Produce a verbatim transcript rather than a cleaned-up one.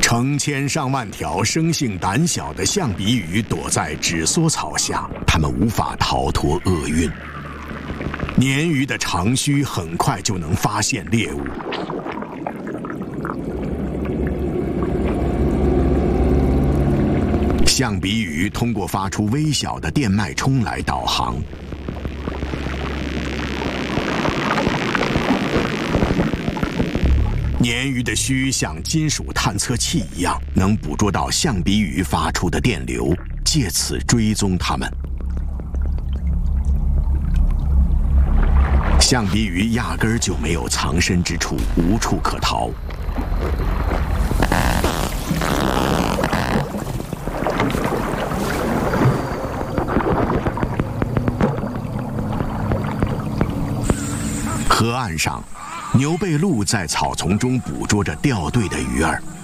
成千上万条生性胆小的象鼻鱼躲在纸梭草下，它们无法逃脱厄运。鲶鱼的长须很快就能发现猎物。象鼻鱼通过发出微小的电脉冲来导航。鲶鱼的须像金属探测器一样，能捕捉到象鼻鱼发出的电流，借此追踪它们。象鼻鱼压根儿就没有藏身之处，无处可逃。河岸上，牛背鹭在草丛中捕捉着掉队的鱼儿。